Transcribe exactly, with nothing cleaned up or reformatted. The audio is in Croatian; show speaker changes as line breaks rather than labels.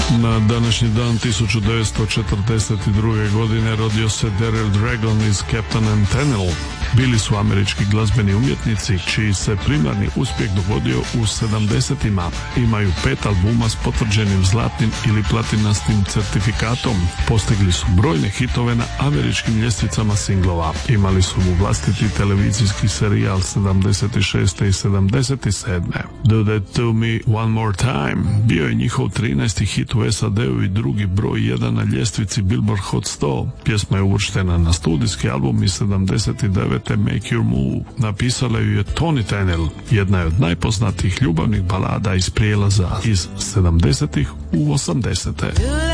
Na današnji dan tisuću devetsto četrdeset druge. godine rodio se Daryl Dragon iz Captain and Tennille. Bili su američki glazbeni umjetnici čiji se primarni uspjeh dogodio u sedamdesetima. Imaju pet albuma s potvrđenim zlatnim ili platinastim certifikatom. Postigli su brojne hitove na američkim ljestvicama singlova. Imali su mu vlastiti televizijski serijal sedamdeset šeste i sedamdeset sedme. Do That To Me One More Time bio je njihov trinaesti hit u S A D-u i drugi broj jedan na ljestvici Billboard Hot sto. Pjesma je uvrštena na studijski album iz sedamdeset devete. Make Your Move. Napisala ju je Tony Tennille, jedna je od najpoznatijih ljubavnih balada iz prijelaza iz sedamdesetih u osamdesete.